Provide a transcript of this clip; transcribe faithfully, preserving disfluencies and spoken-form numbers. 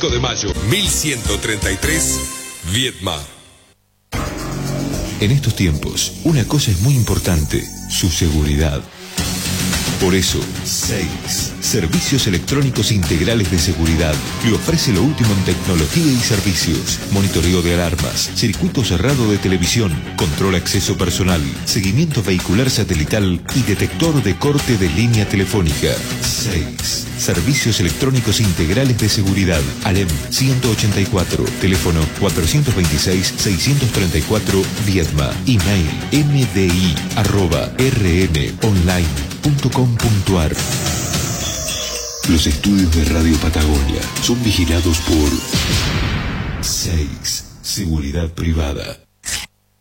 cinco de mayo, mil ciento treinta y tres, Viedma. En estos tiempos, una cosa es muy importante, su seguridad. Por eso, seis Servicios Electrónicos Integrales de Seguridad le ofrece lo último en tecnología y servicios: monitoreo de alarmas, circuito cerrado de televisión, control acceso personal, seguimiento vehicular satelital y detector de corte de línea telefónica. seis Servicios Electrónicos Integrales de Seguridad. Alem ciento ochenta y cuatro, teléfono cuatrocientos veintiséis, seiscientos treinta y cuatro, Viedma. Email mdi arroba rnonline punto com punto ar. Los estudios de Radio Patagonia son vigilados por seis Seguridad Privada.